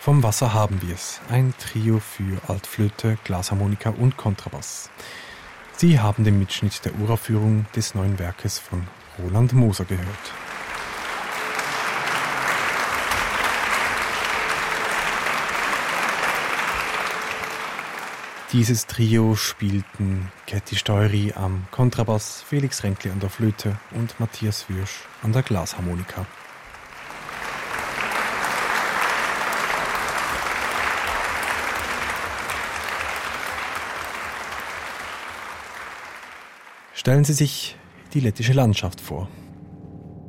Vom Wasser haben wir's. Ein Trio für Altflöte, Glasharmonika und Kontrabass. Sie haben den Mitschnitt der Uraufführung des neuen Werkes von Roland Moser gehört. Dieses Trio spielten Käthi Steury am Kontrabass, Felix Ränkli an der Flöte und Matthias Würsch an der Glasharmonika. Stellen Sie sich die lettische Landschaft vor.